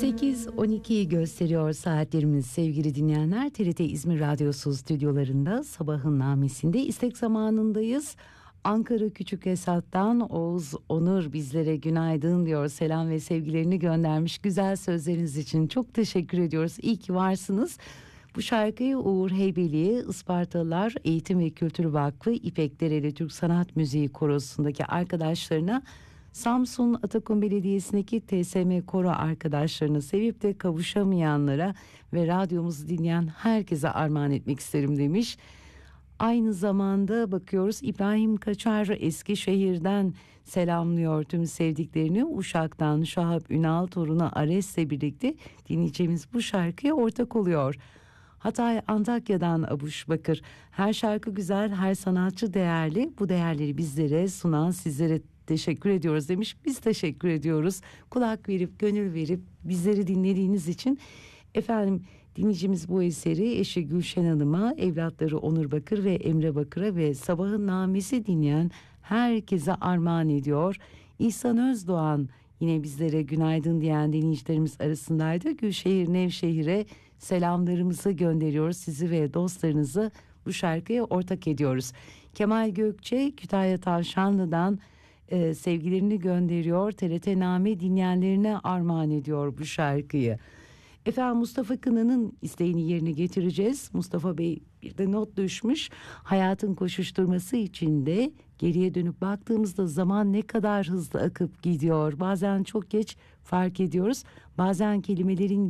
8:12'yi gösteriyor saatlerimiz sevgili dinleyenler. TRT İzmir Radyosu stüdyolarında sabahın namesinde istek zamanındayız. Ankara Küçük Esat'tan Oğuz Onur bizlere günaydın diyor. Selam ve sevgilerini göndermiş. Güzel sözleriniz için çok teşekkür ediyoruz. İyi ki varsınız. Bu şarkıyı Uğur Heybeli'ye Ispartalılar Eğitim ve Kültür Vakfı İpek Dereli Türk Sanat Müziği Korosu'ndaki arkadaşlarına, Samsun Atakum Belediyesi'ndeki TSM Koro arkadaşlarını, sevip de kavuşamayanlara ve radyomuzu dinleyen herkese armağan etmek isterim demiş. Aynı zamanda bakıyoruz, İbrahim Kaçar Eskişehir'den selamlıyor tüm sevdiklerini. Uşak'tan Şahap Ünal torunu Ares'le birlikte dinleyeceğimiz bu şarkıya ortak oluyor. Hatay Antakya'dan Abuş Bakır, her şarkı güzel, her sanatçı değerli, bu değerleri bizlere sunan sizlere teşekkür ediyoruz demiş. Biz teşekkür ediyoruz. Kulak verip, gönül verip bizleri dinlediğiniz için. Efendim, dinleyicimiz bu eseri eşi Gülşen Hanım'a, evlatları Onur Bakır ve Emre Bakır'a ve Sabahın Namesi dinleyen herkese armağan ediyor. İhsan Özdoğan yine bizlere günaydın diyen dinleyicilerimiz arasındaydı. Gülşehir Nevşehir'e selamlarımızı gönderiyoruz. Sizi ve dostlarınızı bu şarkıya ortak ediyoruz. Kemal Gökçe Kütahya Tavşanlı'dan sevgilerini gönderiyor. TRT Name dinleyenlerine armağan ediyor bu şarkıyı. Efendim, Mustafa Kına'nın isteğini yerine getireceğiz. Mustafa Bey bir de not düşmüş. Hayatın koşuşturması içinde geriye dönüp baktığımızda zaman ne kadar hızlı akıp gidiyor. Bazen çok geç fark ediyoruz. Bazen kelimelerin